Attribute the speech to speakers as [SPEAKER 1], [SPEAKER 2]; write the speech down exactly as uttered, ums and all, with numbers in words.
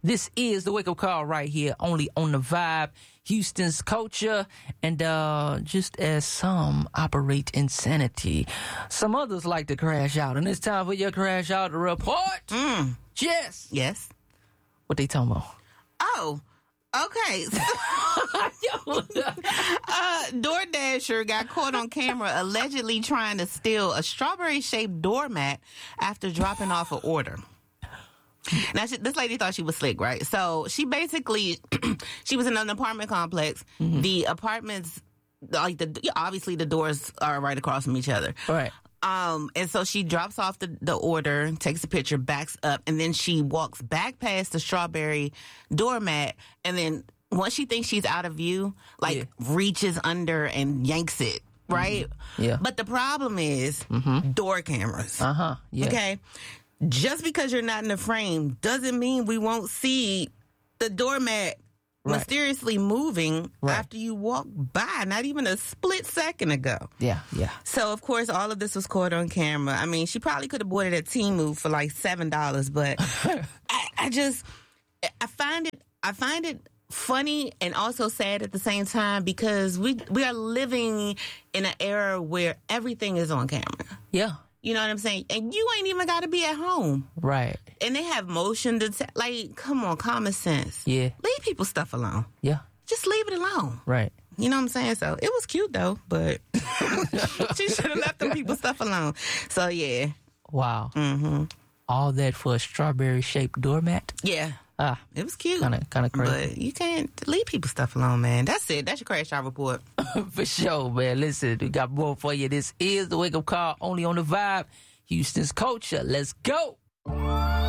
[SPEAKER 1] This is the Wake Up Call right here, only on the Vibe, Houston's culture. And uh just as some operate insanity, some others like to crash out. And it's time for your crash out report.
[SPEAKER 2] Mm.
[SPEAKER 1] Yes.
[SPEAKER 2] Yes.
[SPEAKER 1] What they talking about?
[SPEAKER 2] Oh, okay. uh, DoorDasher got caught on camera allegedly trying to steal a strawberry-shaped doormat after dropping off an order. Now, she, this lady thought she was slick, right? So she basically, she was in an apartment complex. Mm-hmm. The apartments, like the obviously the doors are right across from each other.
[SPEAKER 1] Right.
[SPEAKER 2] Um, and so she drops off the, the order, takes a picture, backs up, and then she walks back past the strawberry doormat, and then once she thinks she's out of view, like yeah. reaches under and yanks it, right?
[SPEAKER 1] Mm-hmm. Yeah.
[SPEAKER 2] But the problem is mm-hmm. door cameras.
[SPEAKER 1] Uh-huh. Yeah.
[SPEAKER 2] Okay. Just because you're not in the frame doesn't mean we won't see the doormat right. mysteriously moving right. after you walk by, not even a split second ago.
[SPEAKER 1] Yeah, yeah.
[SPEAKER 2] So, of course, all of this was caught on camera. I mean, she probably could have bought it at Temu for like seven dollars, but I, I just, I find it, I find it funny and also sad at the same time because we we are living in an era where everything is on camera.
[SPEAKER 1] Yeah.
[SPEAKER 2] You know what I'm saying? And you ain't even got to be at home.
[SPEAKER 1] Right.
[SPEAKER 2] And they have motion detect. Like, come on, common sense.
[SPEAKER 1] Yeah.
[SPEAKER 2] Leave people's stuff alone.
[SPEAKER 1] Yeah.
[SPEAKER 2] Just leave it alone.
[SPEAKER 1] Right.
[SPEAKER 2] You know what I'm saying? So it was cute though, but she should have left them people's stuff alone. So yeah.
[SPEAKER 1] Wow.
[SPEAKER 2] Mm-hmm.
[SPEAKER 1] All that for a strawberry shaped doormat?
[SPEAKER 2] Yeah.
[SPEAKER 1] Ah,
[SPEAKER 2] it was cute.
[SPEAKER 1] Kind of, kind of crazy.
[SPEAKER 2] But you can't leave people's stuff alone, man. That's it. That's your crash out report.
[SPEAKER 1] For sure, man. Listen, we got more for you. This is the Wake Up Call, only on the Vibe, Houston's culture. Let's go.